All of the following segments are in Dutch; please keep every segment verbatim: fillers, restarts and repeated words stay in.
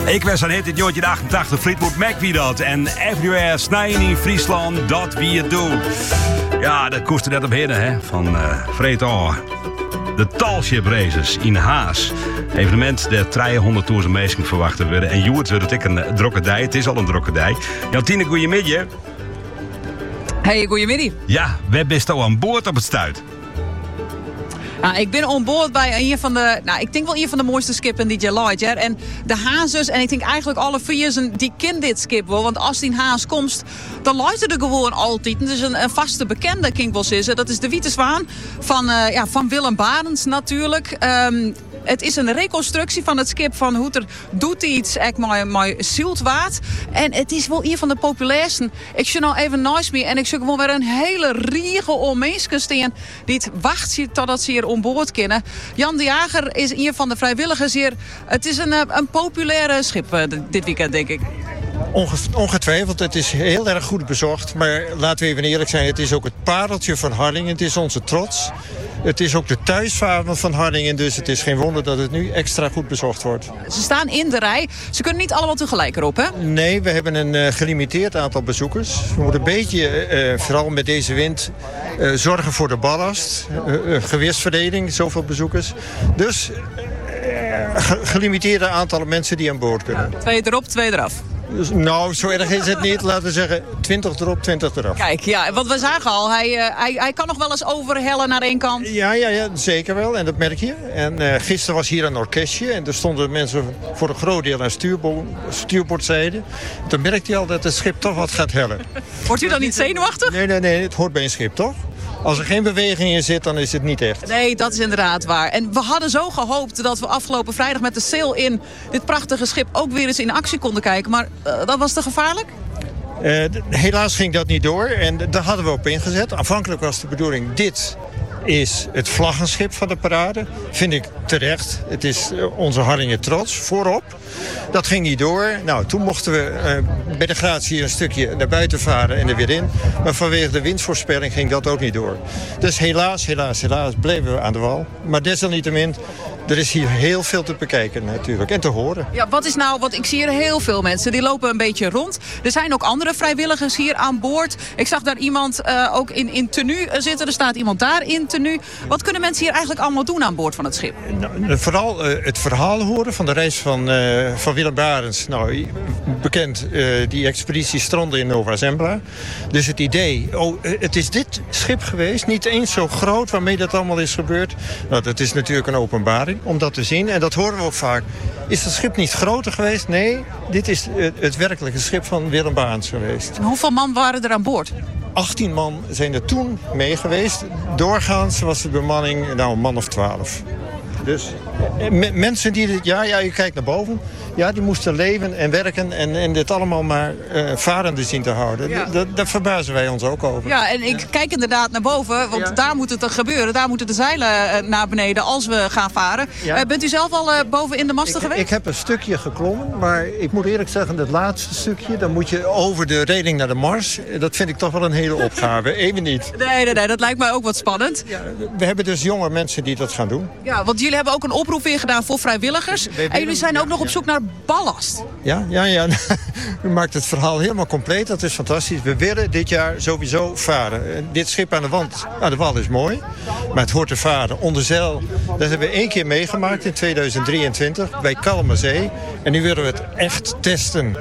Ik was aan het in negentien achtentachtig Fleetwood Mac wie dat. En everywhere snijden in Friesland, dat wie het doet. Ja, dat koest net op hinnen, hè. Van uh, Freet A. De Talship Races in Haas. Evenement de driehonderdduizend mensen verwachten worden. En Joert wordt het ik een drokke dij. Het is al een drokke dij. Jantine, goeiemiddag. Hey, goeiemiddag. Ja, we best al aan boord op het stuit. Nou, ik ben on boord bij een van de, nou, ik denk wel een van de mooiste skippen die je laat. Ja. En de hazes, en ik denk eigenlijk alle vierzen, die kennen dit skip wel. Want als die in Haas komt, dan luidt er gewoon altijd. Het is een, een vaste bekende, kan ik wel zeggen. Dat is de Witte Zwaan van, uh, ja, van Willem Barends natuurlijk. Um, Het is een reconstructie van het skip van hoe er doet iets met ziltwaard. En het is wel een van de populairsten. Ik zie nou even naast me en ik zie gewoon weer een hele riege om mensen staan die het wachten totdat ze hier on boord kunnen. Jan de Jager is een van de vrijwilligers hier. Het is een, een populaire schip dit weekend, denk ik. Ongetwijfeld, het is heel erg goed bezocht. Maar laten we even eerlijk zijn, het is ook het pareltje van Harlingen. Het is onze trots. Het is ook de thuishaven van Harlingen. Dus het is geen wonder dat het nu extra goed bezocht wordt. Ze staan in de rij. Ze kunnen niet allemaal tegelijk erop, hè? Nee, we hebben een uh, gelimiteerd aantal bezoekers. We moeten een beetje, uh, vooral met deze wind, uh, zorgen voor de ballast. Uh, uh, gewichtsverdeling, zoveel bezoekers. Dus uh, ge- gelimiteerde aantallen mensen die aan boord kunnen. Twee erop, twee eraf. Dus, nou, zo erg is het niet. Laten we zeggen, twintig erop, twintig eraf. Kijk, ja, want we zagen al, hij, uh, hij, hij kan nog wel eens overhellen naar één kant. Ja, ja, ja, zeker wel. En dat merk je. En uh, gisteren was hier een orkestje. En er stonden mensen voor een groot deel aan stuurbo- stuurboordzijde. Toen merkte je al dat het schip toch wat gaat hellen. Wordt u dan niet zenuwachtig? Nee, nee, nee. Het hoort bij een schip, toch? Als er geen beweging in zit, dan is het niet echt. Nee, dat is inderdaad waar. En we hadden zo gehoopt dat we afgelopen vrijdag met de sail in dit prachtige schip ook weer eens in actie konden kijken. Maar uh, dat was te gevaarlijk? Uh, d- helaas ging dat niet door. En d- daar hadden we op ingezet. Aanvankelijk was de bedoeling, dit is het vlaggenschip van de parade. Vind ik terecht. Het is uh, onze Harlingen trots, voorop. Dat ging niet door. Nou, toen mochten we uh, bij de gratie een stukje naar buiten varen en er weer in. Maar vanwege de windvoorspelling ging dat ook niet door. Dus helaas, helaas, helaas bleven we aan de wal. Maar desalniettemin, er is hier heel veel te bekijken natuurlijk en te horen. Ja, wat is nou, want ik zie hier heel veel mensen, die lopen een beetje rond. Er zijn ook andere vrijwilligers hier aan boord. Ik zag daar iemand uh, ook in, in tenue zitten. Er staat iemand daar in tenue. Wat kunnen mensen hier eigenlijk allemaal doen aan boord van het schip? Nou, vooral uh, het verhaal horen van de reis van, uh, van Willem Barends. Nou, bekend, uh, die expeditie strandde in Nova Zembla. Dus het idee, oh, het is dit schip geweest, niet eens zo groot waarmee dat allemaal is gebeurd. Nou, dat is natuurlijk een openbaring om dat te zien. En dat horen we ook vaak. Is het schip niet groter geweest? Nee, dit is het, het werkelijke schip van Willem Barends geweest. En hoeveel man waren er aan boord? achttien man zijn er toen mee geweest. Doorgaans was de bemanning nou, een man of twaalf. Dus me- mensen die dit, ja, ja, je kijkt naar boven. Ja, die moesten leven en werken en, en dit allemaal maar uh, varende zien te houden. Ja. D- d- daar verbazen wij ons ook over. Ja, en ik kijk inderdaad naar boven, want Ja. daar moet het er gebeuren. Daar moeten de zeilen uh, naar beneden als we gaan varen. Ja. Uh, bent u zelf al uh, boven in de masten Ik, geweest? ik heb een stukje geklommen, maar ik moet eerlijk zeggen, dat laatste stukje, dan moet je over de reling naar de Mars. Dat vind ik toch wel een hele opgave. Even niet. Nee, nee, nee, dat lijkt mij ook wat spannend. Ja, we hebben dus jonge mensen die dat gaan doen. Ja, want jullie hebben ook een oproep weer gedaan voor vrijwilligers. Wij willen- En jullie zijn ook ja, nog op ja. zoek naar ballast. Ja, ja, ja. U maakt het verhaal helemaal compleet. Dat is fantastisch. We willen dit jaar sowieso varen. Uh, dit schip aan de wand, nou, de wal is mooi. Maar het hoort te varen. Onder zeil, dat hebben we één keer meegemaakt in tweeduizend drieëntwintig bij Kalmerzee. En nu willen we het echt testen.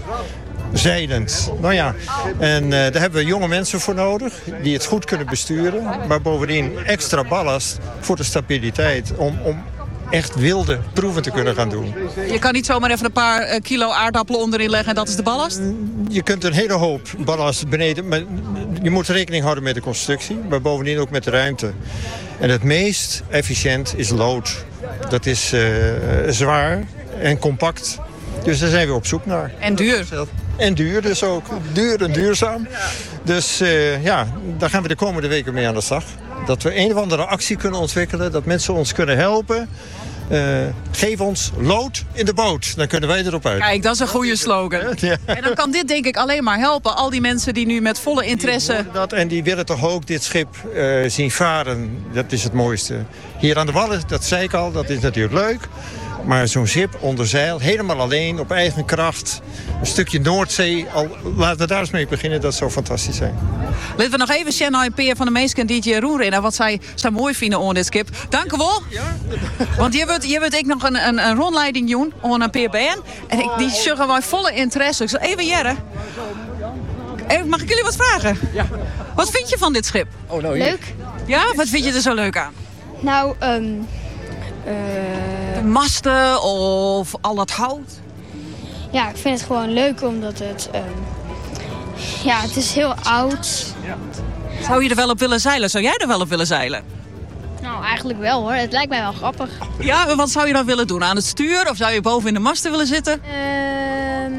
Zeilend. Nou ja, en uh, daar hebben we jonge mensen voor nodig die het goed kunnen besturen. Maar bovendien extra ballast voor de stabiliteit om, om echt wilde proeven te kunnen gaan doen. Je kan niet zomaar even een paar uh, kilo aardappelen onderin leggen en dat is de ballast? Je kunt een hele hoop ballast beneden, maar je moet rekening houden met de constructie, maar bovendien ook met de ruimte. En het meest efficiënt is lood. Dat is uh, zwaar en compact. Dus daar zijn we op zoek naar. En duur. En duur dus ook. Duur en duurzaam. Dus uh, ja, daar gaan we de komende weken mee aan de slag. Dat we een of andere actie kunnen ontwikkelen. Dat mensen ons kunnen helpen. Uh, geef ons lood in de boot. Dan kunnen wij erop uit. Kijk, dat is een goede slogan. Ja. En dan kan dit denk ik alleen maar helpen. Al die mensen die nu met volle interesse... Dat, en die willen toch ook dit schip uh, zien varen. Dat is het mooiste. Hier aan de Wallen, dat zei ik al, dat is natuurlijk leuk. Maar zo'n schip onder zeil, helemaal alleen, op eigen kracht. Een stukje Noordzee. Al, laten we daar eens mee beginnen, dat zou fantastisch zijn. Laten we nog even zien naar een peer van de meesten D J Roerin. Wat zij zo mooi vinden aan dit schip. Dank u wel. Ja. Want je wilt, je wilt ik nog een, een, een rondleiding doen aan een peer baan. En ik, die zeggen wij volle interesse. Ik zal even jaren. Even, mag ik jullie wat vragen? Ja. Wat vind je van dit schip? Oh, nou, hier. Leuk. Ja, wat vind je er zo leuk aan? Nou, ehm eh, De masten of al dat hout? ja, ik vind het gewoon leuk omdat het... ehm, ja, het is heel oud. Zou je er wel op willen zeilen? Zou jij er wel op willen zeilen? Nou, eigenlijk wel hoor. Het lijkt mij wel grappig. Ja, wat zou je dan willen doen? Aan het stuur? Of zou je boven in de masten willen zitten? Ehm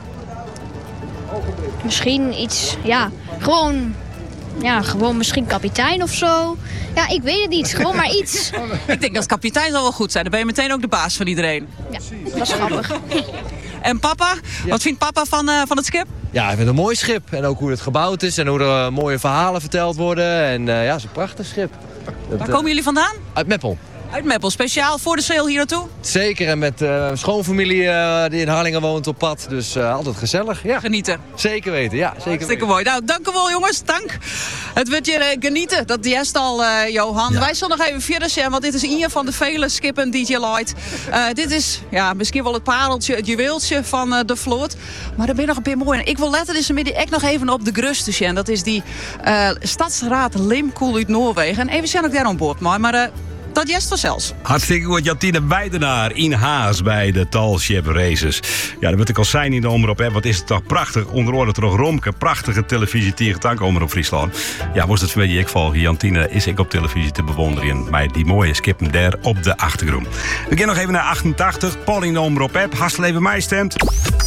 misschien iets, ja, gewoon... Ja, gewoon misschien kapitein of zo. Ja, ik weet het niet. Gewoon maar iets. Ik denk dat kapitein zal wel goed zijn. Dan ben je meteen ook de baas van iedereen. Ja, dat is grappig. En papa? Wat vindt papa van, uh, van het schip? Ja, ik vind het een mooi schip. En ook hoe het gebouwd is en hoe er uh, mooie verhalen verteld worden. En uh, ja, het is een prachtig schip. Dat, Waar uh, komen jullie vandaan? Uit Meppel. Uit Meppel. Speciaal voor de sail hier naartoe? Zeker, en met uh, schoonfamilie uh, die in Harlingen woont op pad. Dus uh, altijd gezellig. Ja, Genieten. zeker weten. Ja, zeker Hartstikke weten. mooi. Nou, dank u wel jongens. Dank. Het wordt je uh, genieten. Dat jest al, uh, Johan. Ja. Wij zullen nog even verder zijn, want dit is een van de vele skippen D J Light. Uh, dit is ja, misschien wel het pareltje, het juweeltje van uh, de vloot. Maar dan ben je nog een beetje mooi. En ik wil letten deze middag echt nog even op de Gruste. En dat is die uh, Stadsraad Limkoel uit Noorwegen. En even zijn ook daar aan boord. Maar, maar uh, dat jest vanzelfs. Hartstikke goed, Jantine Weidenaar in Haas bij de Talship Races. Ja, dat wil ik al zijn in de omroep. Hè. Wat is het toch prachtig. Onder andere toch Romke. Prachtige televisie tegen tank omroep Friesland. Ja, was het van je ik volgen. Jantine is ik op televisie te bewonderen. Met die mooie skippen daar op de achtergrond. We gaan nog even naar achtentachtig. Paul in de omroep. Hastel even mij stemt.